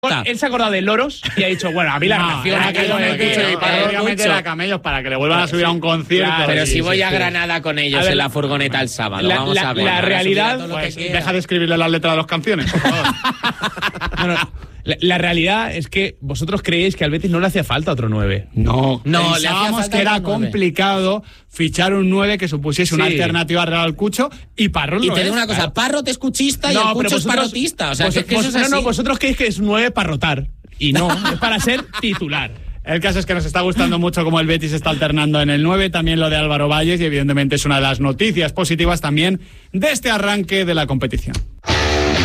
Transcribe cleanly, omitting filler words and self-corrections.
Él se ha acordado de Loros y ha dicho, bueno, a mí la relación voy a meter a Camellos para que le vuelvan a subir a un concierto. Claro, pero si voy a Granada con ellos en la furgoneta el sábado, vamos a ver. La realidad, pues deja de escribirle las letras de las canciones, por favor. La realidad es que vosotros creéis que al Betis no le hacía falta otro 9. No, pensábamos que era complicado fichar un 9 que supusiese una alternativa real al Cucho, y Parro no es. Y te digo una cosa, Parrot es cuchista y el Cucho es parrotista. O sea, que eso es así. No, vosotros creéis que es un 9 para rotar. Y no, es para ser titular. El caso es que nos está gustando mucho cómo el Betis está alternando en el 9, también lo de Álvaro Valles, y evidentemente es una de las noticias positivas también de este arranque de la competición.